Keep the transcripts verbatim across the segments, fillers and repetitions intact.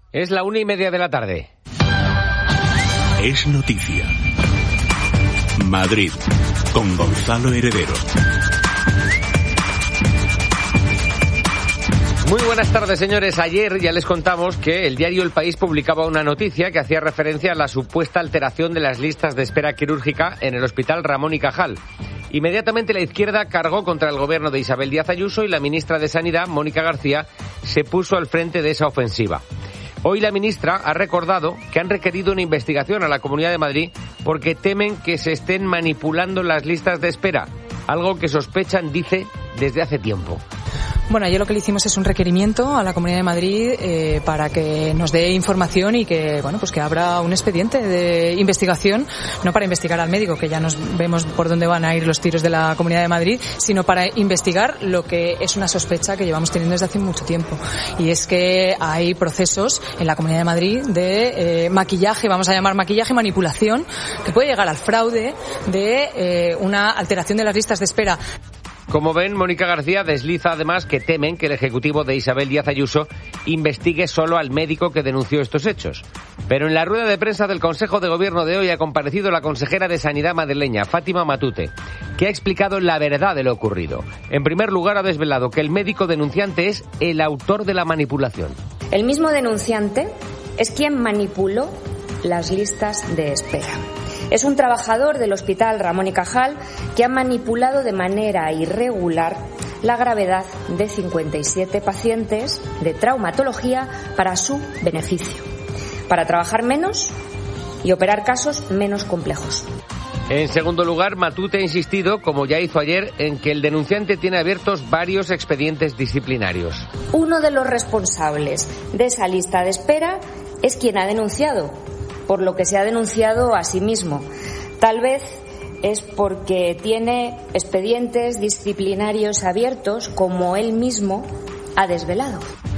Es la una y media de la tarde. Es noticia. Madrid, con Gonzalo Heredero. Muy buenas tardes, señores. Ayer ya les contamos que el diario El País publicaba una noticia que hacía referencia a la supuesta alteración de las listas de espera quirúrgica en el Hospital Ramón y Cajal. Inmediatamente la izquierda cargó contra el gobierno de Isabel Díaz Ayuso y la ministra de Sanidad, Mónica García, se puso al frente de esa ofensiva. Hoy la ministra ha recordado que han requerido una investigación a la Comunidad de Madrid porque temen que se estén manipulando las listas de espera, algo que sospechan, dice, desde hace tiempo. Bueno, ayer lo que le hicimos es un requerimiento a la Comunidad de Madrid eh, para que nos dé información y que, bueno, pues que abra un expediente de investigación, no para investigar al médico, que ya nos vemos por dónde van a ir los tiros de la Comunidad de Madrid, sino para investigar lo que es una sospecha que llevamos teniendo desde hace mucho tiempo. Y es que hay procesos en la Comunidad de Madrid de eh, maquillaje, vamos a llamar maquillaje, manipulación, que puede llegar al fraude de eh, una alteración de las listas de espera. Como ven, Mónica García desliza además que temen que el Ejecutivo de Isabel Díaz Ayuso investigue solo al médico que denunció estos hechos. Pero en la rueda de prensa del Consejo de Gobierno de hoy ha comparecido la consejera de Sanidad madrileña, Fátima Matute, que ha explicado la verdad de lo ocurrido. En primer lugar, ha desvelado que el médico denunciante es el autor de la manipulación. El mismo denunciante es quien manipuló las listas de espera. Es un trabajador del Hospital Ramón y Cajal que ha manipulado de manera irregular la gravedad de cincuenta y siete pacientes de traumatología para su beneficio, para trabajar menos y operar casos menos complejos. En segundo lugar, Matute ha insistido, como ya hizo ayer, en que el denunciante tiene abiertos varios expedientes disciplinarios. Uno de los responsables de esa lista de espera es quien ha denunciado, por lo que se ha denunciado a sí mismo. Tal vez es porque tiene expedientes disciplinarios abiertos, como él mismo ha desvelado.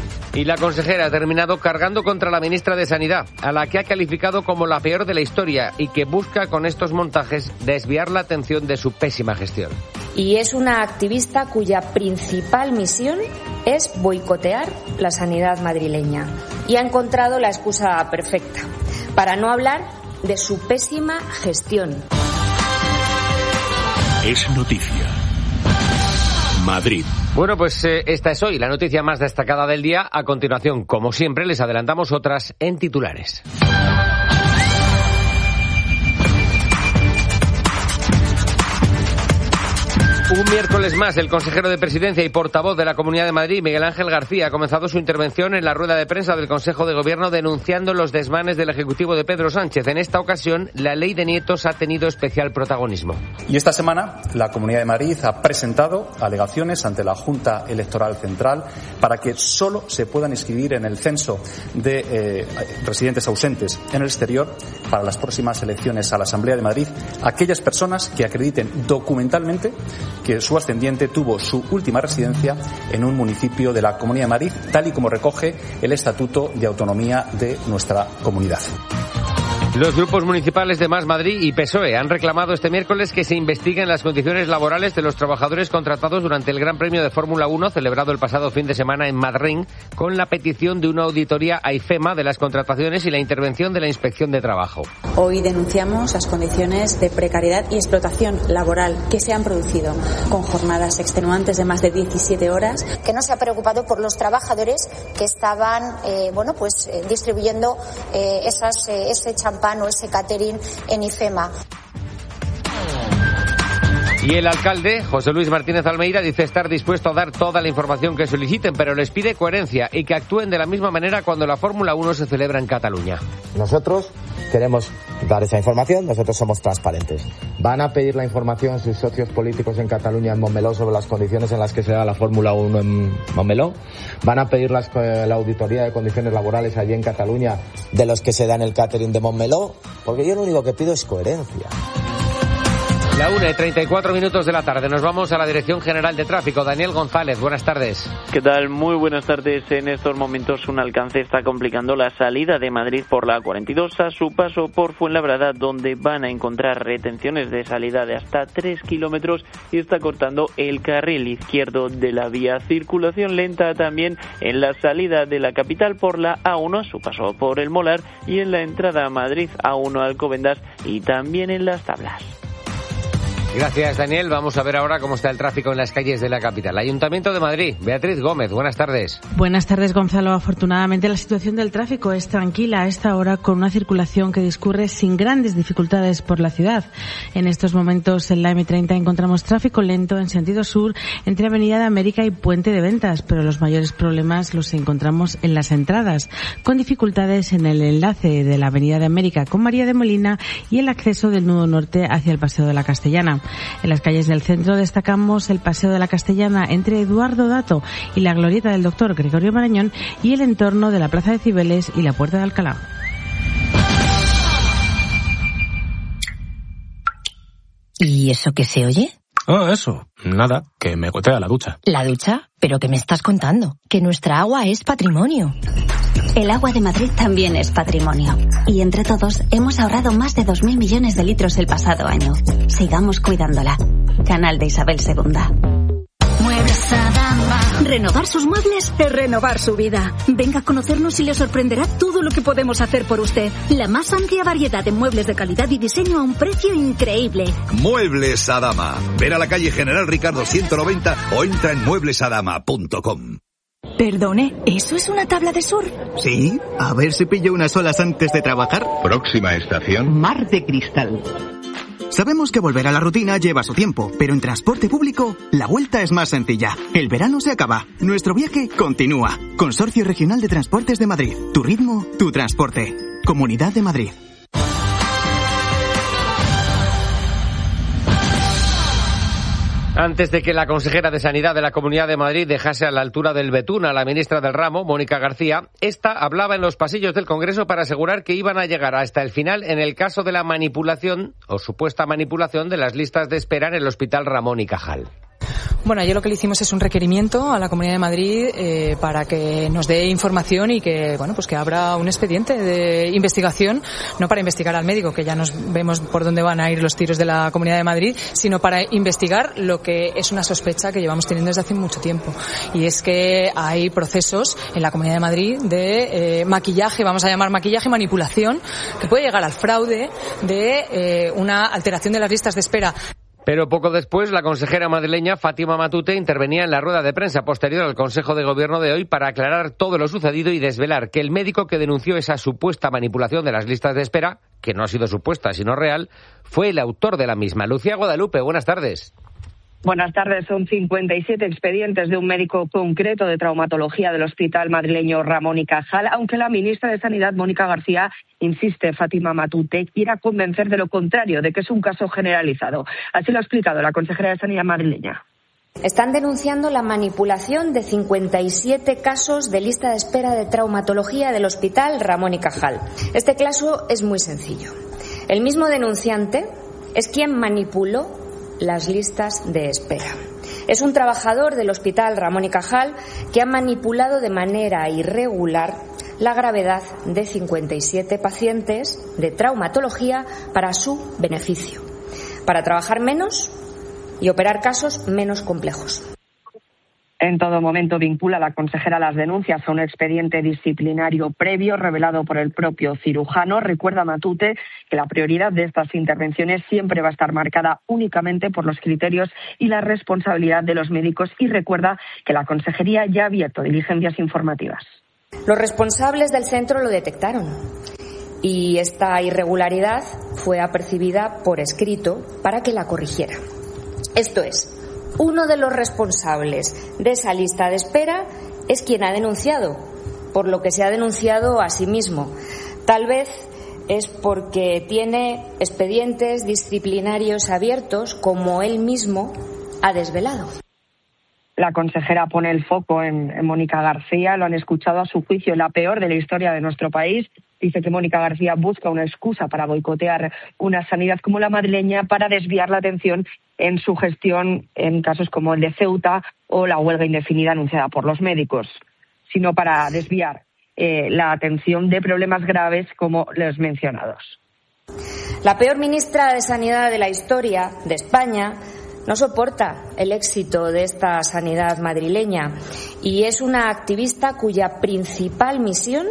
Y la consejera ha terminado cargando contra la ministra de Sanidad, a la que ha calificado como la peor de la historia y que busca con estos montajes desviar la atención de su pésima gestión. Y es una activista cuya principal misión es boicotear la sanidad madrileña. Y ha encontrado la excusa perfecta para no hablar de su pésima gestión. Es noticia. Madrid. Bueno, pues eh, esta es hoy la noticia más destacada del día. A continuación, como siempre, les adelantamos otras en titulares. Un miércoles más, el consejero de Presidencia y portavoz de la Comunidad de Madrid, Miguel Ángel García, ha comenzado su intervención en la rueda de prensa del Consejo de Gobierno denunciando los desmanes del Ejecutivo de Pedro Sánchez. En esta ocasión, la ley de nietos ha tenido especial protagonismo. Y esta semana, la Comunidad de Madrid ha presentado alegaciones ante la Junta Electoral Central para que solo se puedan inscribir en el censo de eh, residentes ausentes en el exterior para las próximas elecciones a la Asamblea de Madrid aquellas personas que acrediten documentalmente que su ascendiente tuvo su última residencia en un municipio de la Comunidad de Madrid, tal y como recoge el Estatuto de Autonomía de nuestra comunidad. Los grupos municipales de Más Madrid y P S O E han reclamado este miércoles que se investiguen las condiciones laborales de los trabajadores contratados durante el Gran Premio de Fórmula uno celebrado el pasado fin de semana en Madrid, con la petición de una auditoría a IFEMA de las contrataciones y la intervención de la Inspección de Trabajo. Hoy denunciamos las condiciones de precariedad y explotación laboral que se han producido con jornadas extenuantes de más de diecisiete horas. Que no se ha preocupado por los trabajadores que estaban eh, bueno, pues, eh, distribuyendo eh, esas, eh, ese champán o ese catering en IFEMA. Y el alcalde, José Luis Martínez Almeida, dice estar dispuesto a dar toda la información que soliciten, pero les pide coherencia y que actúen de la misma manera cuando la Fórmula uno se celebra en Cataluña. Nosotros queremos dar esa información, nosotros somos transparentes. ¿Van a pedir la información sus socios políticos en Cataluña, en Montmeló, sobre las condiciones en las que se da la Fórmula uno en Montmeló? ¿Van a pedir las, la auditoría de condiciones laborales allí en Cataluña de los que se dan el catering de Montmeló? Porque yo lo único que pido es coherencia. La una y treinta y cuatro minutos de la tarde. Nos vamos a la Dirección General de Tráfico. Daniel González, buenas tardes. ¿Qué tal? Muy buenas tardes. En estos momentos un alcance está complicando la salida de Madrid por la cuarenta y dos a su paso por Fuenlabrada, donde van a encontrar retenciones de salida de hasta tres kilómetros y está cortando el carril izquierdo de la vía. Circulación lenta también en la salida de la capital por la A uno a su paso por el Molar y en la entrada a Madrid A uno Alcobendas y también en Las Tablas. Gracias, Daniel. Vamos a ver ahora cómo está el tráfico en las calles de la capital. Ayuntamiento de Madrid, Beatriz Gómez, buenas tardes. Buenas tardes, Gonzalo. Afortunadamente la situación del tráfico es tranquila a esta hora, con una circulación que discurre sin grandes dificultades por la ciudad. En estos momentos en la eme treinta encontramos tráfico lento en sentido sur entre Avenida de América y Puente de Ventas, pero los mayores problemas los encontramos en las entradas, con dificultades en el enlace de la Avenida de América con María de Molina y el acceso del nudo norte hacia el Paseo de la Castellana. En las calles del centro destacamos el Paseo de la Castellana entre Eduardo Dato y la glorieta del Doctor Gregorio Marañón y el entorno de la Plaza de Cibeles y la Puerta de Alcalá. ¿Y eso qué se oye? Ah, oh, eso. Nada, que me gotea la ducha. ¿La ducha? ¿Pero qué me estás contando? Que nuestra agua es patrimonio. El agua de Madrid también es patrimonio. Y entre todos hemos ahorrado más de dos mil millones de litros el pasado año. Sigamos cuidándola. Canal de Isabel segunda. Muebles Adama. Renovar sus muebles es renovar su vida. Venga a conocernos y le sorprenderá todo lo que podemos hacer por usted. La más amplia variedad de muebles de calidad y diseño a un precio increíble. Muebles Adama. Ven a la calle General Ricardo ciento noventa o entra en muebles adama punto com. Perdone, ¿eso es una tabla de surf? Sí, a ver si pillo unas olas antes de trabajar. Próxima estación. Mar de Cristal. Sabemos que volver a la rutina lleva su tiempo, pero en transporte público la vuelta es más sencilla. El verano se acaba, nuestro viaje continúa. Consorcio Regional de Transportes de Madrid. Tu ritmo, tu transporte. Comunidad de Madrid. Antes de que la consejera de Sanidad de la Comunidad de Madrid dejase a la altura del betún a la ministra del ramo, Mónica García, esta hablaba en los pasillos del Congreso para asegurar que iban a llegar hasta el final en el caso de la manipulación o supuesta manipulación de las listas de espera en el Hospital Ramón y Cajal. Bueno, ayer lo que le hicimos es un requerimiento a la Comunidad de Madrid eh, para que nos dé información y que, bueno, pues que abra un expediente de investigación, no para investigar al médico, que ya nos vemos por dónde van a ir los tiros de la Comunidad de Madrid, sino para investigar lo que es una sospecha que llevamos teniendo desde hace mucho tiempo. Y es que hay procesos en la Comunidad de Madrid de eh, maquillaje, vamos a llamar maquillaje, manipulación, que puede llegar al fraude de eh, una alteración de las listas de espera. Pero poco después, la consejera madrileña Fátima Matute intervenía en la rueda de prensa posterior al Consejo de Gobierno de hoy para aclarar todo lo sucedido y desvelar que el médico que denunció esa supuesta manipulación de las listas de espera, que no ha sido supuesta sino real, fue el autor de la misma. Lucía Guadalupe, buenas tardes. Buenas tardes. Son cincuenta y siete expedientes de un médico concreto de traumatología del Hospital madrileño Ramón y Cajal, aunque la ministra de Sanidad, Mónica García, insiste, Fátima Matute quiera convencer de lo contrario, de que es un caso generalizado. Así lo ha explicado la consejera de Sanidad madrileña. Están denunciando la manipulación de cincuenta y siete casos de lista de espera de traumatología del Hospital Ramón y Cajal. Este caso es muy sencillo. El mismo denunciante es quien manipuló las listas de espera. Es un trabajador del Hospital Ramón y Cajal que ha manipulado de manera irregular la gravedad de cincuenta y siete pacientes de traumatología para su beneficio, para trabajar menos y operar casos menos complejos. En todo momento vincula la consejera las denuncias a un expediente disciplinario previo revelado por el propio cirujano. Recuerda Matute que la prioridad de estas intervenciones siempre va a estar marcada únicamente por los criterios y la responsabilidad de los médicos y recuerda que la consejería ya ha abierto diligencias informativas. Los responsables del centro lo detectaron y esta irregularidad fue apercibida por escrito para que la corrigiera. Esto es, uno de los responsables de esa lista de espera es quien ha denunciado, por lo que se ha denunciado a sí mismo. Tal vez es porque tiene expedientes disciplinarios abiertos, como él mismo ha desvelado. La consejera pone el foco en, en Mónica García. Lo han escuchado, a su juicio, la peor de la historia de nuestro país. Dice que Mónica García busca una excusa para boicotear una sanidad como la madrileña para desviar la atención en su gestión en casos como el de Ceuta o la huelga indefinida anunciada por los médicos, sino para desviar eh, la atención de problemas graves como los mencionados. La peor ministra de Sanidad de la historia de España no soporta el éxito de esta sanidad madrileña y es una activista cuya principal misión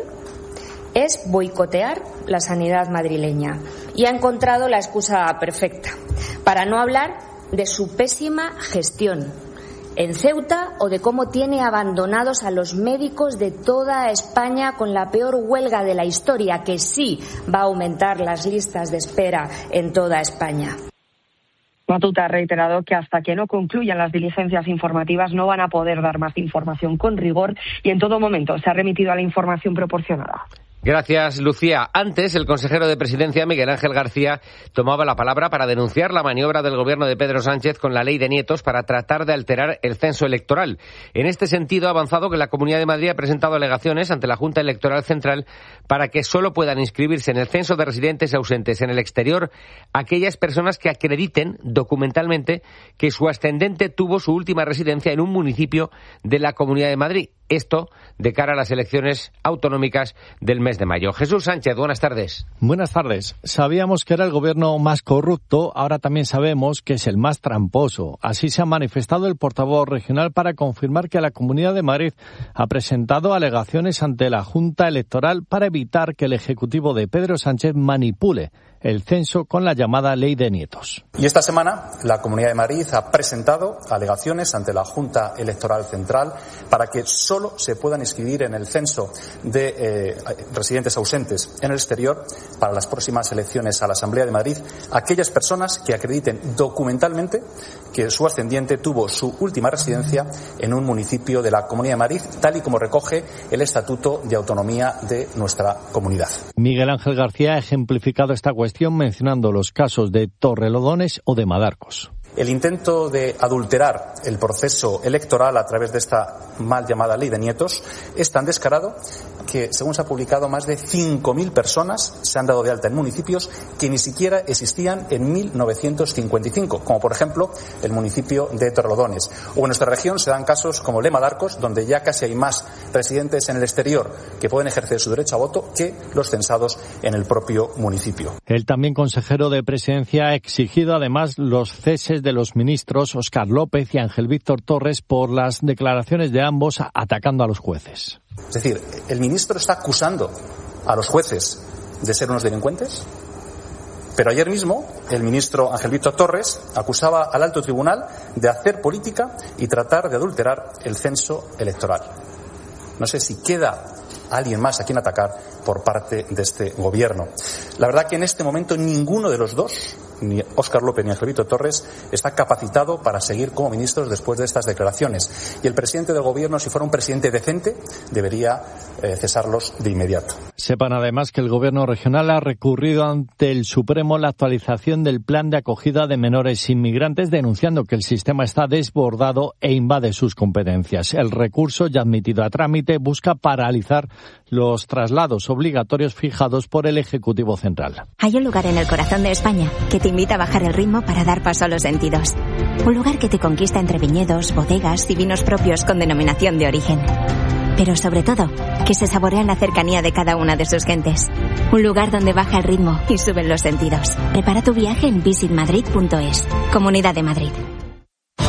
es boicotear la sanidad madrileña y ha encontrado la excusa perfecta para no hablar de su pésima gestión en Ceuta o de cómo tiene abandonados a los médicos de toda España con la peor huelga de la historia, que sí va a aumentar las listas de espera en toda España. Matute ha reiterado que hasta que no concluyan las diligencias informativas no van a poder dar más información con rigor y en todo momento se ha remitido a la información proporcionada. Gracias, Lucía. Antes, el consejero de Presidencia, Miguel Ángel García, tomaba la palabra para denunciar la maniobra del gobierno de Pedro Sánchez con la ley de nietos para tratar de alterar el censo electoral. En este sentido, ha avanzado que la Comunidad de Madrid ha presentado alegaciones ante la Junta Electoral Central para que solo puedan inscribirse en el censo de residentes ausentes en el exterior aquellas personas que acrediten documentalmente que su ascendente tuvo su última residencia en un municipio de la Comunidad de Madrid. Esto de cara a las elecciones autonómicas del mes de mayo. Jesús Sánchez, buenas tardes. Buenas tardes. Sabíamos que era el gobierno más corrupto, ahora también sabemos que es el más tramposo. Así se ha manifestado el portavoz regional para confirmar que la Comunidad de Madrid ha presentado alegaciones ante la Junta Electoral para evitar que el Ejecutivo de Pedro Sánchez manipule el censo con la llamada ley de nietos. Y esta semana la Comunidad de Madrid ha presentado alegaciones ante la Junta Electoral Central para que solo se puedan inscribir en el censo de eh, residentes ausentes en el exterior para las próximas elecciones a la Asamblea de Madrid aquellas personas que acrediten documentalmente que su ascendiente tuvo su última residencia en un municipio de la Comunidad de Madrid, tal y como recoge el Estatuto de Autonomía de nuestra comunidad. Miguel Ángel García ha ejemplificado esta cuestión mencionando los casos de Torrelodones o de Madarcos. El intento de adulterar el proceso electoral a través de esta mal llamada ley de nietos es tan descarado que, según se ha publicado, más de cinco mil personas se han dado de alta en municipios que ni siquiera existían en mil novecientos cincuenta y cinco, como por ejemplo el municipio de Torrelodones. O en nuestra región se dan casos como Lema d'Arcos, donde ya casi hay más residentes en el exterior que pueden ejercer su derecho a voto que los censados en el propio municipio. El también consejero de Presidencia ha exigido además los ceses de los ministros Óscar López y Ángel Víctor Torres por las declaraciones de ambos atacando a los jueces. Es decir, ¿el ministro está acusando a los jueces de ser unos delincuentes? Pero ayer mismo el ministro Ángel Víctor Torres acusaba al alto tribunal de hacer política y tratar de adulterar el censo electoral. No sé si queda alguien más a quien atacar por parte de este gobierno. La verdad que en este momento ninguno de los dos, ni Óscar López ni Ángel Víctor Torres, está capacitado para seguir como ministros después de estas declaraciones. Y el presidente del gobierno, si fuera un presidente decente, debería eh, cesarlos de inmediato. Sepan además que el gobierno regional ha recurrido ante el Supremo la actualización del plan de acogida de menores inmigrantes, denunciando que el sistema está desbordado e invade sus competencias. El recurso, ya admitido a trámite, busca paralizar los traslados obligatorios fijados por el Ejecutivo Central. Hay un lugar en el corazón de España que te invita a bajar el ritmo para dar paso a los sentidos. Un lugar que te conquista entre viñedos, bodegas y vinos propios con denominación de origen. Pero sobre todo, que se saborea en la cercanía de cada una de sus gentes. Un lugar donde baja el ritmo y suben los sentidos. Prepara tu viaje en visit madrid punto es. Comunidad de Madrid.